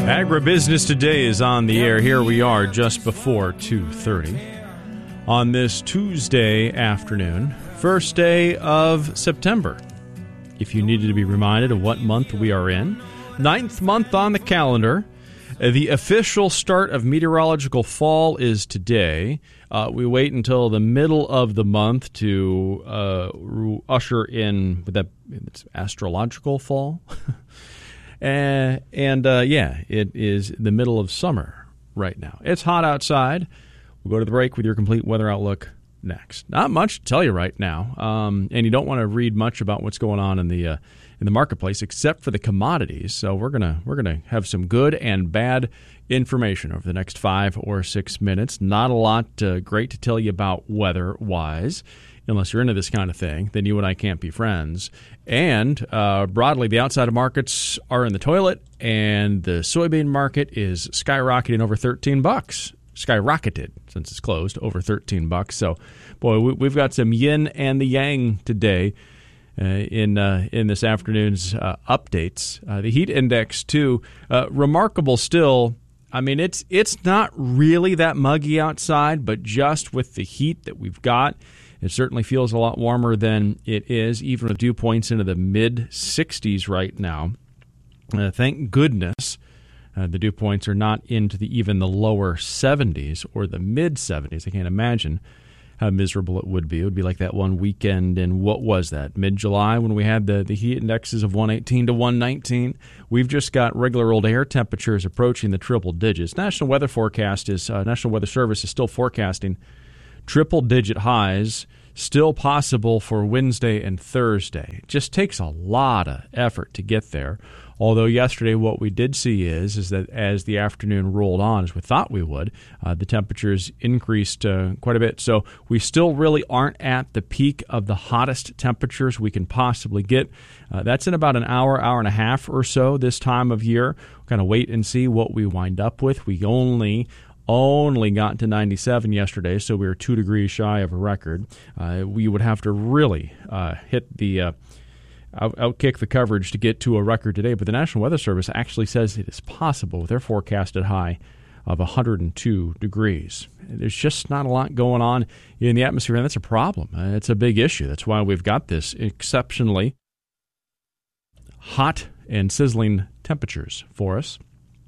Agribusiness Today is on the air. Here we are just before 2:30 on this Tuesday afternoon, first day of September. If you needed to be reminded of what month we are in, 9th month on the calendar. The official start of meteorological fall is today. We wait until the middle of the month to usher in it's astrological fall. It is the middle of summer right now. It's hot outside. We'll go to the break with your complete weather outlook next. Not much to tell you right now, and you don't want to read much about what's going on in the marketplace except for the commodities. So we're gonna have some good and bad information over the next 5 or 6 minutes. Not a lot great to tell you about weather-wise. Unless you're into this kind of thing, then you and I can't be friends. And broadly, the outside markets are in the toilet, and the soybean market is skyrocketing over $13. Skyrocketed since it's closed over $13. So, boy, we've got some yin and the yang today in this afternoon's updates. The heat index too, remarkable still. I mean, it's not really that muggy outside, but just with the heat that we've got, it certainly feels a lot warmer than it is, even with dew points into the mid-60s right now. Thank goodness the dew points are not into even the lower 70s or the mid-70s. I can't imagine how miserable it would be. It would be like that one weekend in, what was that, mid-July when we had the heat indexes of 118 to 119. We've just got regular old air temperatures approaching the triple digits. National Weather Service is still forecasting triple-digit highs, still possible for Wednesday and Thursday. It just takes a lot of effort to get there. Although yesterday what we did see is that as the afternoon rolled on, as we thought we would, the temperatures increased quite a bit. So we still really aren't at the peak of the hottest temperatures we can possibly get. That's in about an hour and a half or so this time of year. We'll kind of wait and see what we wind up with. We only got to 97 yesterday, so we were 2 degrees shy of a record. We would have to really hit the outkick the coverage to get to a record today, but the National Weather Service actually says it is possible with their forecasted high of 102 degrees. There's just not a lot going on in the atmosphere, and that's a problem. It's a big issue. That's why we've got this exceptionally hot and sizzling temperatures for us.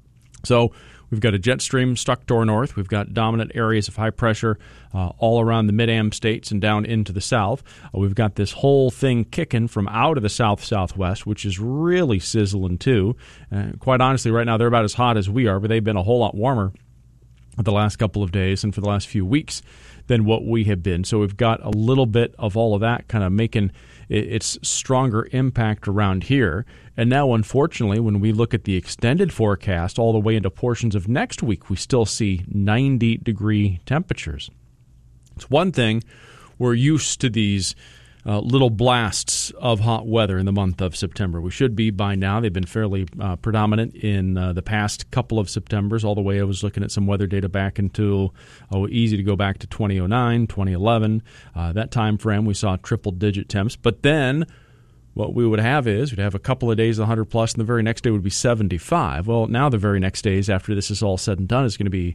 So we've got a jet stream stuck to our north. We've got dominant areas of high pressure all around the mid-am states and down into the south. We've got this whole thing kicking from out of the south-southwest, which is really sizzling too. Quite honestly, right now they're about as hot as we are, but they've been a whole lot warmer the last couple of days and for the last few weeks than what we have been. So we've got a little bit of all of that kind of making its stronger impact around here. And now, unfortunately, when we look at the extended forecast all the way into portions of next week, we still see 90-degree temperatures. It's one thing, we're used to these little blasts of hot weather in the month of September. We should be by now. They've been fairly predominant in the past couple of Septembers. All the way I was looking at some weather data back into, easy to go back to 2009, 2011. That time frame, we saw triple-digit temps. But then what we would have is we'd have a couple of days of 100-plus, and the very next day would be 75. Well, now the very next days after this is all said and done is going to be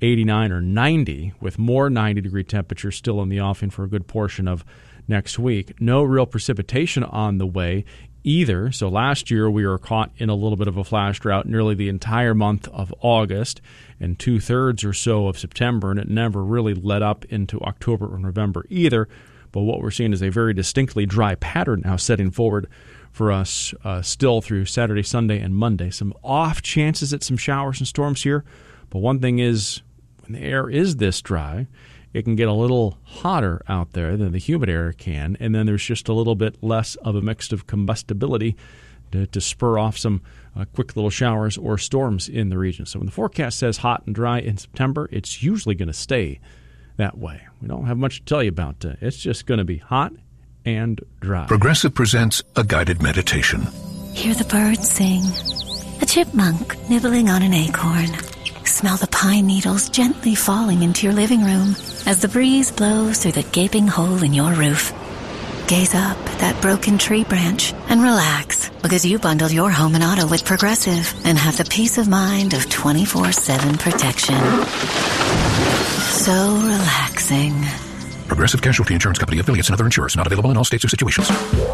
89 or 90, with more 90-degree temperatures still in the offing for a good portion of next week. No real precipitation on the way either. So last year we were caught in a little bit of a flash drought nearly the entire month of August and 2/3 or so of September, and it never really led up into October or November either. But what we're seeing is a very distinctly dry pattern now setting forward for us still through Saturday, Sunday, and Monday. Some off chances at some showers and storms here. But one thing is, when the air is this dry, it can get a little hotter out there than the humid air can, and then there's just a little bit less of a mix of combustibility to spur off some quick little showers or storms in the region. So when the forecast says hot and dry in September, it's usually going to stay that way. We don't have much to tell you about it. It's just going to be hot and dry. Progressive presents a guided meditation. Hear the birds sing. A chipmunk nibbling on an acorn. Smell the pine needles gently falling into your living room as the breeze blows through the gaping hole in your roof. Gaze up at that broken tree branch and relax, because you bundled your home and auto with Progressive and have the peace of mind of 24/7 protection. So relaxing. Progressive Casualty Insurance Company, affiliates, and other insurers. Not available in all states or situations.